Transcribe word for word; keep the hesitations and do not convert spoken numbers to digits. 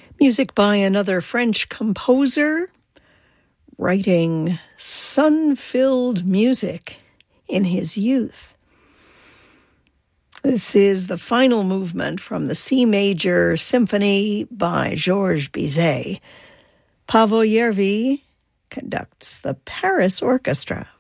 Music by another French composer, writing sun-filled music in his youth. This is the final movement from the C Major Symphony by Georges Bizet. Paavo Järvi conducts the Paris Orchestra.